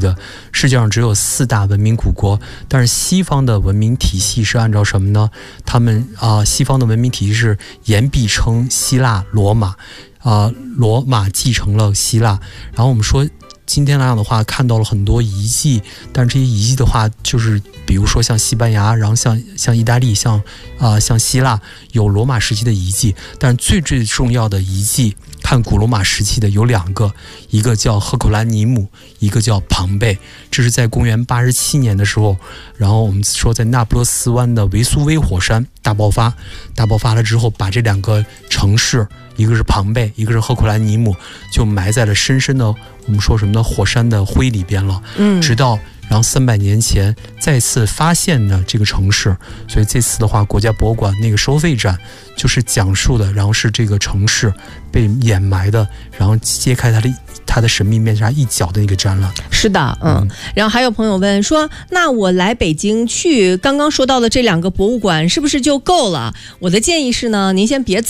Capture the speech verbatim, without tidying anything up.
的。世界上只有四大文明古国，但是西方的文明体系是按照什么呢？他们啊、呃，西方的文明体系是言必称希腊、罗马，啊、呃，罗马继承了希腊。然后我们说，今天来讲的话，看到了很多遗迹，但是这些遗迹的话，就是比如说像西班牙，然后像像意大利，像啊、呃、像希腊有罗马时期的遗迹，但最最重要的遗迹，看古罗马时期的有两个，一个叫赫库兰尼姆，一个叫庞贝。这是在公元八十七年的时候，然后我们说在那不勒斯湾的维苏威火山大爆发，大爆发了之后，把这两个城市，一个是庞贝，一个是赫库兰尼姆，就埋在了深深的我们说什么呢火山的灰里边了。嗯，直到然后三百年前再次发现了这个城市，所以这次的话，国家博物馆那个收费展就是讲述的，然后是这个城市被掩埋的，然后揭开它的它的神秘面纱一角的一个展览。 是的，嗯。嗯然后还有朋友问说，那我来北京去刚刚说到的这两个博物馆是不是就够了？我的建议是呢，您先别